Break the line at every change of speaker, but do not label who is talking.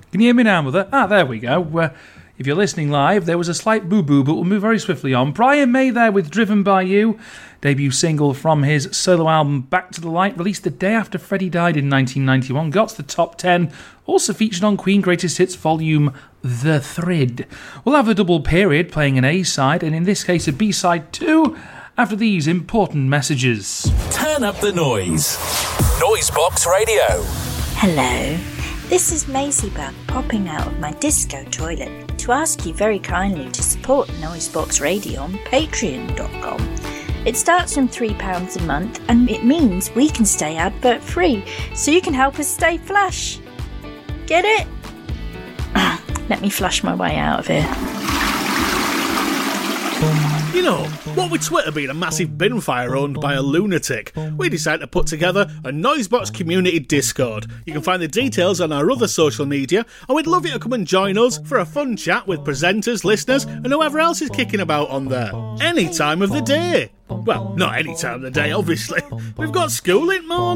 Can you hear me now, Mother? There we go. If you're listening live, there was a slight boo-boo, but we'll move very swiftly on. Brian May there with Driven By You, debut single from his solo album Back to the Light, released the day after Freddie died in 1991, got to the top 10, also featured on Queen Greatest Hits Volume The Thread. We'll have a double period playing an A-side, and in this case a B-side too, after these important messages.
Turn up the noise. Noisebox Radio.
Hello, this is Maisie Bug popping out of my disco toilet to ask you very kindly to support Noisebox Radio on patreon.com. It starts from £3 a month and it means we can stay advert free, so you can help us stay flush. Get it? Let me flush my way out of here.
You know, what with Twitter being a massive bin fire owned by a lunatic, we decided to put together a Noisebox community Discord. You can find the details on our other social media, and we'd love you to come and join us for a fun chat with presenters, listeners, and whoever else is kicking about on there. Any time of the day. Well, not any time of the day, obviously. We've got school in morning.